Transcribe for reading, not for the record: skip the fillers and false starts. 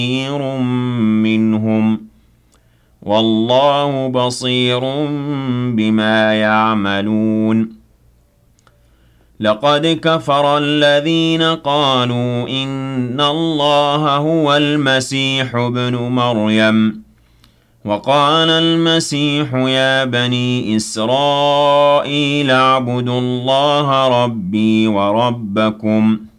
كثير منهم والله بصير بما يعملون لقد كفر الذين قالوا إن الله هو المسيح ابن مريم وقال المسيح يا بني إسرائيل اعبدوا الله ربي وربكم